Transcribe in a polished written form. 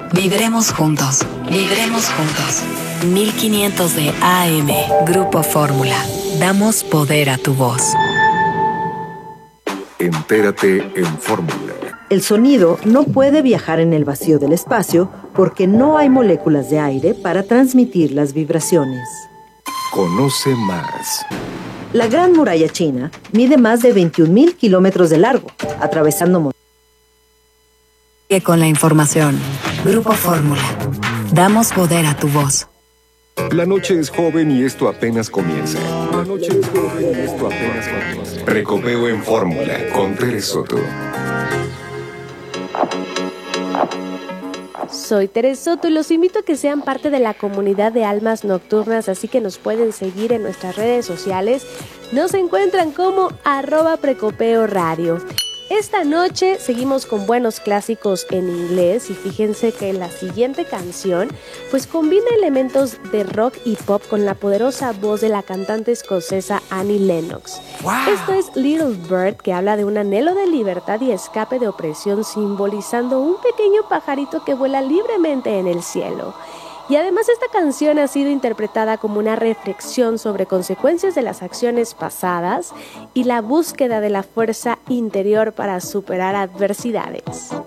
Vibremos juntos, vibremos juntos. 1500 de AM, Grupo Fórmula. Damos poder a tu voz. Entérate en Fórmula. El sonido no puede viajar en el vacío del espacio porque no hay moléculas de aire para transmitir las vibraciones. Conoce más. La Gran Muralla China mide más de 21,000 kilómetros de largo, atravesando Sigue con la información. Grupo Fórmula. Damos poder a tu voz. La noche es joven y esto apenas comienza. La noche es joven y esto apenas comienza. Recopeo en Fórmula con Tere Soto. Soy Tere Soto y los invito a que sean parte de la comunidad de almas nocturnas, así que nos pueden seguir en nuestras redes sociales. Nos encuentran como @precopeoradio. Esta noche seguimos con buenos clásicos en inglés y fíjense que la siguiente canción pues combina elementos de rock y pop con la poderosa voz de la cantante escocesa Annie Lennox. ¡Wow! Esto es Little Bird, que habla de un anhelo de libertad y escape de opresión, simbolizando un pequeño pajarito que vuela libremente en el cielo. Y además esta canción ha sido interpretada como una reflexión sobre consecuencias de las acciones pasadas y la búsqueda de la fuerza interior para superar adversidades.